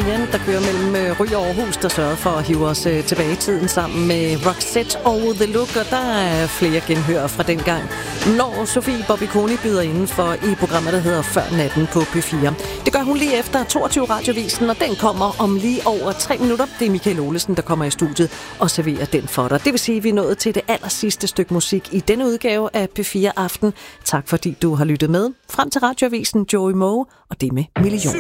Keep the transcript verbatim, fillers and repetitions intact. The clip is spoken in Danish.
linjen, der kører mellem Ry og Aarhus, der sørgede for at hive os tilbage i tiden sammen med Roxette og The Look, og der er flere genhør fra dengang, når Sofie Bobbiconi byder inden for i programmet, der hedder Før Natten på P fire. Det gør hun lige efter toogtyve Radiovisen, og den kommer om lige over tre minutter. Det er Michael Olesen, der kommer i studiet og serverer den for dig. Det vil sige, at vi er nået til det aller sidste stykke musik i denne udgave af P fire Aften. Tak fordi du har lyttet med. Frem til Radioavisen, Joey Moe, og det med Million.